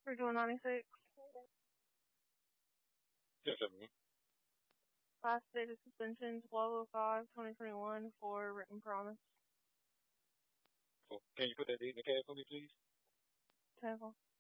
We're doing 96. Yes, Emily. Last day of suspension 12/05/2021 for written promise. So, can you put that date in the cast for me, please? 10.